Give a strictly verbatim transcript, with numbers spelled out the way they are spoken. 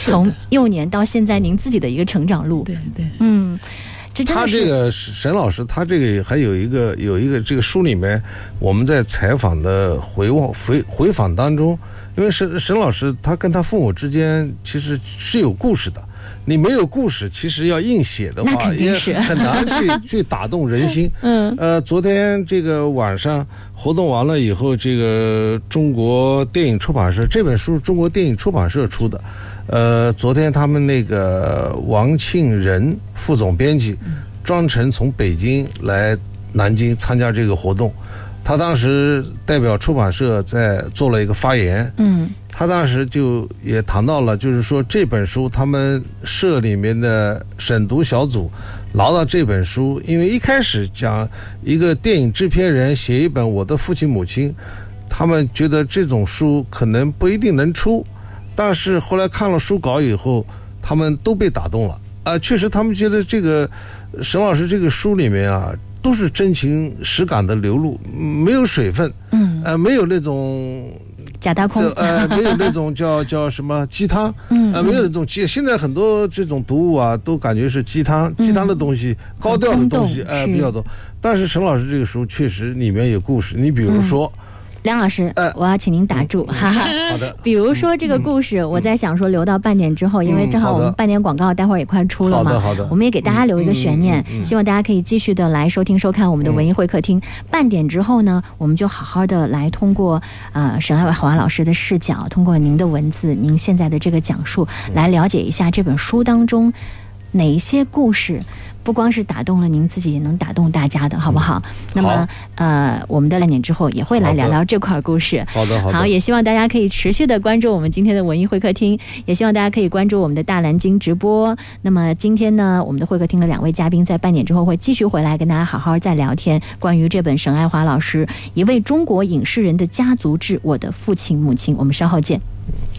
从幼年到现在您自己的一个成长路。 对对， 嗯。这他这个沈老师，他这个还有一个有一个这个书里面，我们在采访的回望回回访当中，因为沈沈老师他跟他父母之间其实是有故事的，你没有故事，其实要硬写的话也很难去去打动人心。 嗯， 呃，昨天这个晚上活动完了以后，这个中国电影出版社这本书，中国电影出版社出的。呃，昨天他们那个王庆仁副总编辑专程从北京来南京参加这个活动，他当时代表出版社在做了一个发言。 嗯， 他当时就也谈到了，就是说这本书他们社里面的审读小组拿到这本书，因为一开始讲一个电影制片人写一本《我的父亲母亲》，他们觉得这种书可能不一定能出。但是后来看了书稿以后，他们都被打动了啊、呃！确实，他们觉得这个沈老师这个书里面啊，都是真情实感的流露，没有水分， 嗯， 呃，没有那种假大空， 呃，没有那种叫叫什么鸡汤， 嗯， 呃，没有那种鸡。现在很多这种读物啊，都感觉是鸡汤，鸡汤的东西，嗯、高调的东西，呃，比较多。但是沈老师这个书确实里面有故事，你比如说。嗯梁老师、呃，我要请您打住，哈哈。 好的。 比如说这个故事，嗯、我在想说留到半点之后，嗯、因为正好我们半点广告待会儿也快出了嘛， 好的好的。 我们也给大家留一个悬念，嗯嗯嗯、希望大家可以继续的来收听收看我们的文艺会客厅。嗯、半点之后呢，我们就好好的来通过呃沈爱华老师的视角，通过您的文字，您现在的这个讲述，来了解一下这本书当中哪一些故事。不光是打动了您自己，也能打动大家的，好不好？嗯、那么，呃，我们的半点之后也会来聊聊这块故事。 好的，好的。 好，也希望大家可以持续的关注我们今天的文艺会客厅，也希望大家可以关注我们的大蓝鲸直播。那么今天呢，我们的会客厅的两位嘉宾在半点之后会继续回来跟大家好好再聊天，关于这本沈爱华老师《一位中国影视人的家族志：我的父亲母亲》。我们稍后见。